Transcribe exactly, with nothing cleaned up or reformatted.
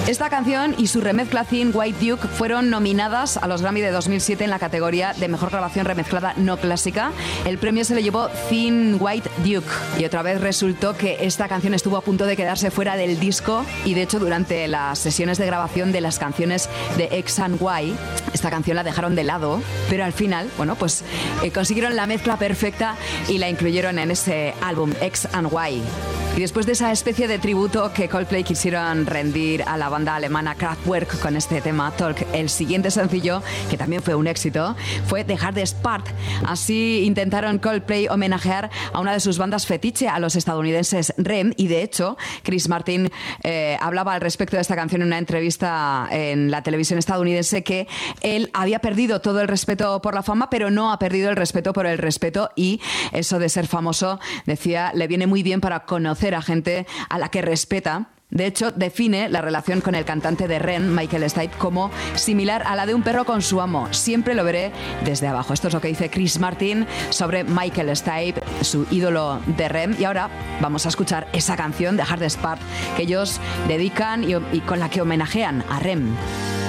Esta canción y su remezcla Thin White Duke fueron nominadas a los Grammy de dos mil siete en la categoría de Mejor Grabación Remezclada No Clásica. El premio se lo llevó Thin White Duke. Y otra vez resultó que esta canción estuvo a punto de quedarse fuera del disco y de hecho durante las sesiones de grabación de las canciones de X and Y, esta canción la dejaron de lado, pero al final, bueno, pues eh, consiguieron la mezcla perfecta y la incluyeron en ese álbum X and Y. Y después de esa especie de tributo que Coldplay quisieron rendir a la banda alemana Kraftwerk con este tema Talk, el siguiente sencillo, que también fue un éxito, fue The Hardest Part. Así intentaron Coldplay homenajear a una de sus bandas fetiche, a los estadounidenses R E M, y de hecho Chris Martin eh, hablaba al respecto de esta canción en una entrevista en la televisión estadounidense, que él había perdido todo el respeto por la fama, pero no ha perdido el respeto por el respeto, y eso de ser famoso, decía, le viene muy bien para conocer a gente a la que respeta. De hecho, define la relación con el cantante de R E M, Michael Stipe, como similar a la de un perro con su amo. Siempre lo veré desde abajo. Esto es lo que dice Chris Martin sobre Michael Stipe, su ídolo de R E M. Y ahora vamos a escuchar esa canción de Hardest Part que ellos dedican y, y con la que homenajean a R E M.